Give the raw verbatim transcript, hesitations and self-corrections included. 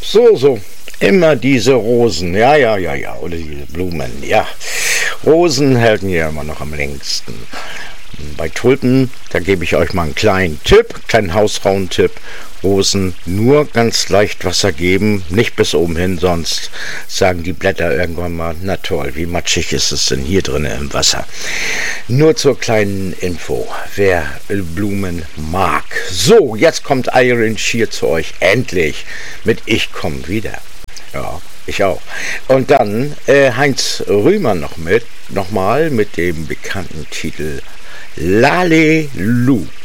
So, so. Immer diese Rosen. Ja, ja, ja, ja. Oder diese Blumen. Ja. Rosen halten ja immer noch am längsten. Bei Tulpen, da gebe ich euch mal einen kleinen Tipp, kleinen Hausfrauentipp. Rosen nur ganz leicht Wasser geben, nicht bis oben hin, sonst sagen die Blätter irgendwann mal, na toll, wie matschig ist es denn hier drin im Wasser. Nur zur kleinen Info, wer Blumen mag. So, jetzt kommt Iron Shear zu euch, endlich, mit Ich komm wieder. Ja, ich auch. Und dann äh, Heinz Rühmer noch mit, nochmal mit dem bekannten Titel Lalelu.